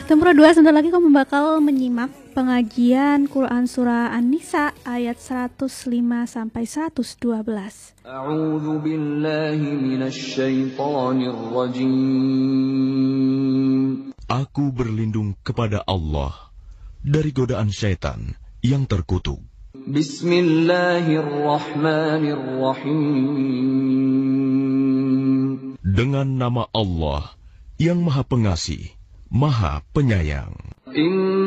Tempura 2, sebentar lagi kamu bakal menyimak pengajian Quran Surah An-Nisa ayat 105-112. A'udzu billahi minasy syaithanir rajim. Aku berlindung kepada Allah dari godaan syaitan yang terkutuk. Bismillahirrahmanirrahim. Dengan nama Allah yang Maha Pengasih, Maha Penyayang.